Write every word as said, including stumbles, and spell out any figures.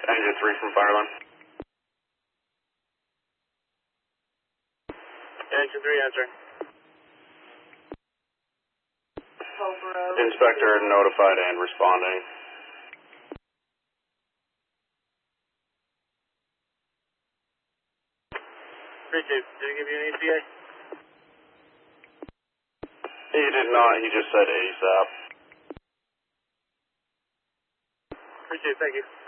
Engine three from Fireline. Engine three answering. Inspector notified and responding. three two, did he give you an E T A? He did not, he just said ASAP. three two, thank you.